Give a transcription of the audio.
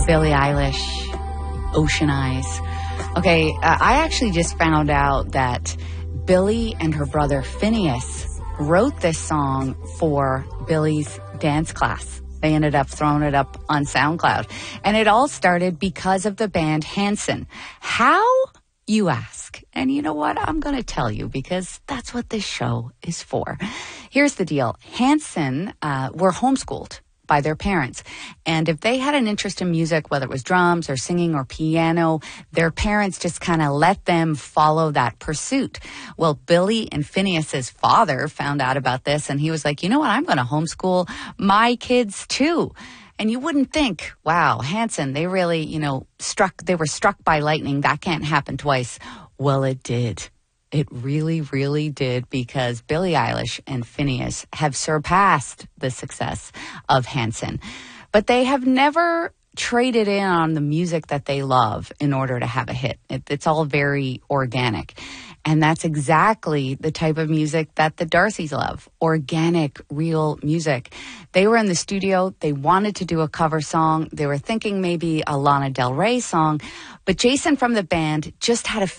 Billie Eilish, Ocean Eyes. Okay, I actually just found out that Billie and her brother Phineas wrote this song for Billie's dance class. They ended up throwing it up on SoundCloud. And it all started because of the band Hanson. How, you ask? And you know what? I'm going to tell you because that's what this show is for. Here's the deal. Hanson were homeschooled by their parents. And if they had an interest in music, whether it was drums or singing or piano, their parents just kind of let them follow that pursuit. Well, Billie and Phineas's father found out about this and he was like, you know what? I'm going to homeschool my kids too. And you wouldn't think, wow, Hanson, they really, they were struck by lightning. That can't happen twice. Well, it did. It really, really did, because Billie Eilish and Phineas have surpassed the success of Hanson. But they have never traded in on the music that they love in order to have a hit. It's all very organic. And that's exactly the type of music that the Darcys love. Organic, real music. They were in the studio. They wanted to do a cover song. They were thinking maybe a Lana Del Rey song. But Jason from the band just had a